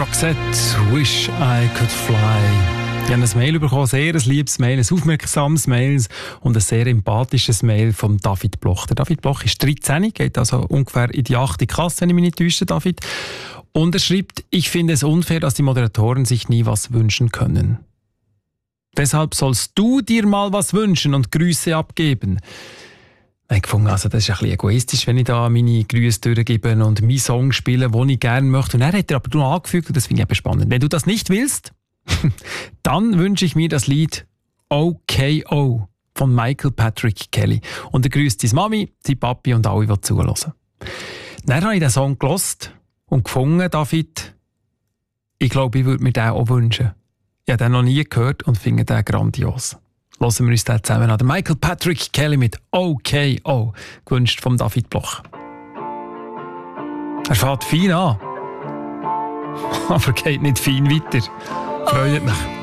Roxette, Wish I Could Fly. Ich habe ein Mail bekommen, sehr ein liebes Mail, ein aufmerksames Mail und ein sehr empathisches Mail von David Bloch. Der David Bloch ist 13, geht also ungefähr in die 8. Klasse, wenn ich mich nicht täusche, David. Und er schreibt, ich finde es unfair, dass die Moderatoren sich nie was wünschen können. Deshalb sollst du dir mal was wünschen und Grüße abgeben. Ich habe gefunden, also das ist ein bisschen egoistisch, wenn ich da meine Grüße durchgebe und meinen Song spiele, den ich gerne möchte. Und er hat er aber nur angefügt, und das finde ich eben spannend. Wenn du das nicht willst, dann wünsche ich mir das Lied OKO von Michael Patrick Kelly. Und er grüßt seine Mami, seine Papi und alle, die zuhören. Dann habe ich den Song gehört und gefunden, David, ich glaube, ich würde mir den auch wünschen. Ich habe den noch nie gehört und finde den grandios. Hören wir uns den zusammen an. Der Michael Patrick Kelly mit OKO, gewünscht von David Bloch. Er fährt fein an, aber geht nicht fein weiter. Freut mich.